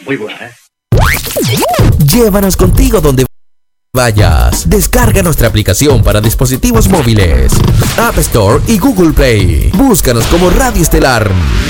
Muy buena, ¿eh? Llévanos contigo donde vayas. Descarga nuestra aplicación para dispositivos móviles, App Store y Google Play. Búscanos como Radio Estelar.